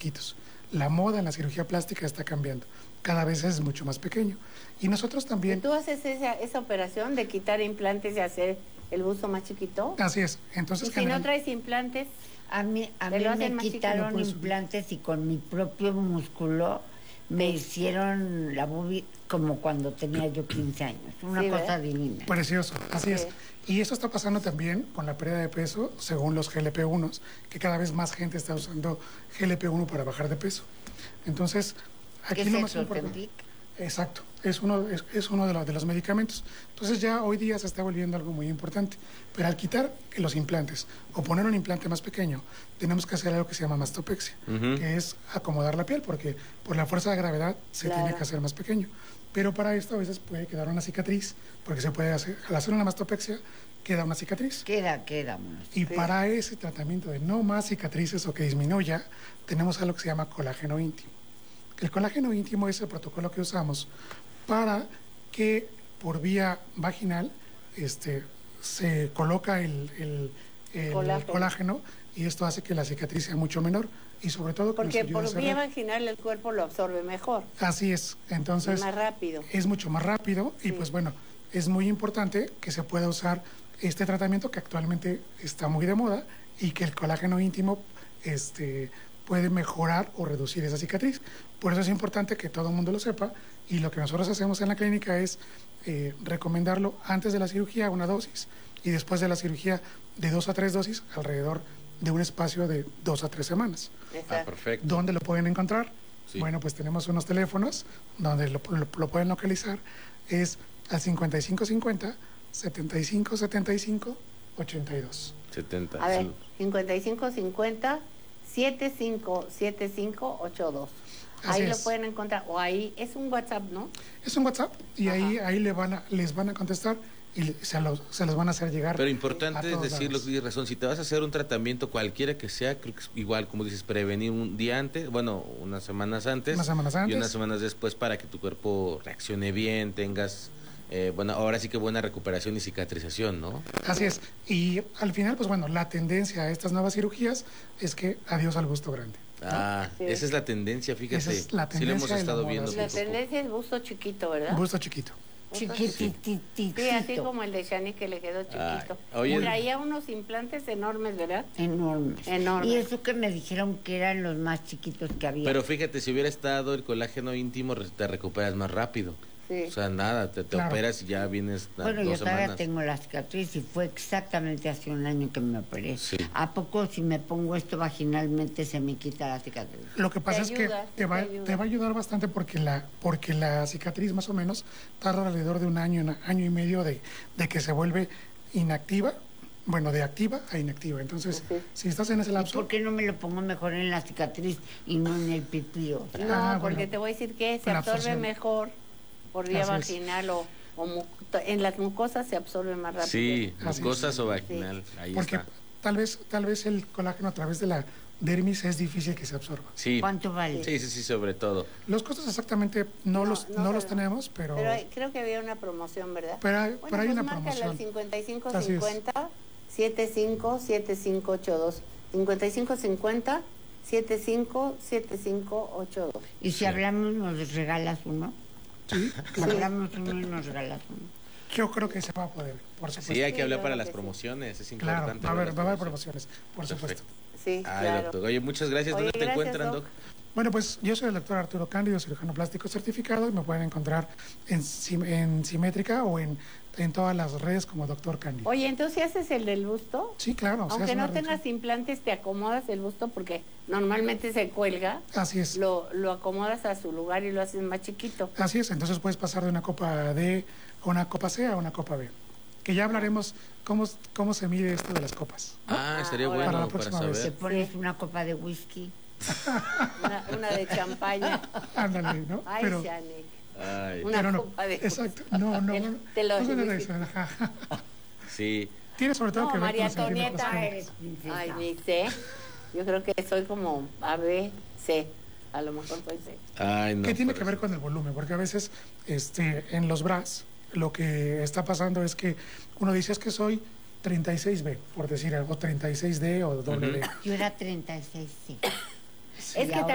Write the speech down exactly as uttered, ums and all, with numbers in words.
chiquitos. La moda en la cirugía plástica está cambiando. Cada vez es mucho más pequeño. Y nosotros también... ¿Y tú haces esa, esa operación de quitar implantes y hacer el busto más chiquito? Así es. Entonces, ¿Y si general... no traes implantes? A mí, a ¿Te mí lo hacen me más quitaron chiquito? implantes y con mi propio músculo me hicieron la boobie como cuando tenía yo quince años. Una Sí, cosa ¿verdad? divina. Precioso, así Sí. es. Y eso está pasando también con la pérdida de peso, según los G L P uno, que cada vez más gente está usando G L P uno para bajar de peso. Entonces, ¿Qué aquí es lo el más importante... Ozempic? Exacto, es uno, es, es uno de, los, de los medicamentos. Entonces ya hoy día se está volviendo algo muy importante. Pero al quitar los implantes o poner un implante más pequeño, tenemos que hacer algo que se llama mastopexia, Uh-huh. que es acomodar la piel, porque por la fuerza de gravedad se Claro. tiene que hacer más pequeño. Pero para esto a veces puede quedar una cicatriz, porque se puede hacer, al hacer una mastopexia, queda una cicatriz. Queda, queda. Bueno. Y Sí. para ese tratamiento de no más cicatrices o que disminuya, tenemos algo que se llama colágeno íntimo. El colágeno íntimo es el protocolo que usamos para que por vía vaginal este, se coloca el, el- el Colágeno. colágeno y esto hace que la cicatriz sea mucho menor y sobre todo que nos Porque ayuda a por cerrar. vía vaginal el cuerpo lo absorbe mejor, Así es, entonces más rápido. es mucho más rápido y Sí. pues bueno, es muy importante que se pueda usar este tratamiento que actualmente está muy de moda y que el colágeno íntimo este, puede mejorar o reducir esa cicatriz. Por eso es importante que todo el mundo lo sepa y lo que nosotros hacemos en la clínica es eh, recomendarlo antes de la cirugía una dosis y después de la cirugía de dos a tres dosis alrededor de un espacio de dos a tres semanas. Ah, Exacto. perfecto. ¿Dónde lo pueden encontrar? Sí. Bueno, pues tenemos unos teléfonos donde lo, lo- lo pueden localizar. Es al cincuenta y cinco cincuenta, setenta y cinco setenta y cinco, ochenta y dos. setenta. A ver, sí. cincuenta y cinco cincuenta, setenta y cinco setenta y cinco ochenta y dos. Así Ahí lo es. pueden encontrar. O ahí, es un WhatsApp, ¿no? Es un WhatsApp y Ajá. ahí, ahí le van a, les van a contestar y le- se los, se los van a hacer llegar. Pero a importante es todos decir lo lados. que tienes razón. Si te vas a hacer un tratamiento cualquiera que sea, creo que es igual, como dices, prevenir un día antes, bueno, unas semanas antes. Unas semanas antes. Y unas semanas después para que tu cuerpo reaccione bien, tengas, eh, bueno, ahora sí que buena recuperación y cicatrización, ¿no? Así es. Y al final, pues bueno, la tendencia a estas nuevas cirugías es que adiós al busto grande. Ah, Sí. esa es la tendencia, fíjate. Esa es la Sí lo hemos tendencia de la estado moda, viendo. sí. La poco a poco. tendencia es busto chiquito, ¿verdad? Busto chiquito. Busto Chiquitititito. Sí, así como el de Shani que le quedó chiquito. Ay, oye, Y traía unos implantes enormes, ¿verdad? Enormes. Enormes. Y eso que me dijeron que eran los más chiquitos que había. Pero fíjate, si hubiera estado el colágeno íntimo, re- te recuperas más rápido. Sí. O sea, nada, te, te Claro. operas y ya vienes a Bueno, dos yo todavía semanas. tengo la cicatriz y fue exactamente hace un año que me operé. Sí. ¿A poco si me pongo esto vaginalmente se me quita la cicatriz? Lo que pasa Te es ayuda, que te te va, ayuda. te va a ayudar bastante porque la, porque la cicatriz más o menos tarda alrededor de un año, un año y medio de, de que se vuelve inactiva, bueno, de activa a inactiva. Entonces, Sí. si estás en ese ¿Y lapso, por qué no me lo pongo mejor en la cicatriz y no en el pipío? No, Ah, porque bueno. te voy a decir que se La absorbe absorción. mejor por vía Así es. vaginal o, o mu- en las mucosas se absorbe más rápido. Sí, Así es. mucosas o vaginal, ahí porque está. tal vez, tal vez el colágeno a través de la dermis es difícil que se absorba. Sí. ¿Cuánto vale? Sí, sí, sí, sobre todo. Los costos exactamente no, No, los, no no los sabemos. tenemos, pero, Pero hay- creo que había una promoción, ¿verdad? pero hay, Bueno, pero hay pues una márcale promoción. al cincuenta y cinco Así es. cincuenta, setenta y cinco setenta y cinco ochenta y dos. cincuenta y cinco cincuenta, setenta y cinco setenta y cinco ochenta y dos. Y si Sí. hablamos, nos regalas uno. Sí, Si hablamos uno y nos regalas uno. yo creo que se va a poder, por supuesto. Sí, hay que Sí, hablar claro para que las sí. promociones, es Claro, importante. va a haber, ver va a haber las promociones, por supuesto. Perfecto. Sí, Ay, claro. doctor. Oye, muchas gracias. Oye, ¿Dónde te gracias, encuentran, Doc. Doc? Bueno, pues yo soy el doctor Arturo Cándido, cirujano plástico certificado, y me pueden encontrar en, Sim- en Simétrica o en, en todas las redes como doctor Cándido. Oye, entonces si haces el del busto, Sí, claro. se aunque hace no una tengas reducción. implantes, te acomodas el busto porque normalmente se cuelga, Así es. lo, lo acomodas a su lugar y lo haces más chiquito. Así es, entonces puedes pasar de una copa D a una copa C a una copa B. Que ya hablaremos cómo, cómo se mide esto de las copas. Ah, estaría ahora. bueno Para la para, próxima vez. Te saber. pones una copa de whisky. Una, una de champaña. Ándale, ¿no? Ay, Pero, Shani. Ay, Una pero no, copa de exacto, no, no, no. Te lo no se trata de dije. eso, ajá. sí. Tiene sobre todo No, que ver María con los centímetros Antonieta cúbicos. eres princesa. Ay, ni sé. Yo creo que soy como A, B, C. A lo mejor soy C. Ay, no. que tiene por que ver eso. con el volumen, porque a veces este, en los bras lo que está pasando es que uno dice es que soy treinta y seis B, por decir algo, treinta y seis D o doble D. Ujú. Yo era treinta y seis, sí. Es que ahora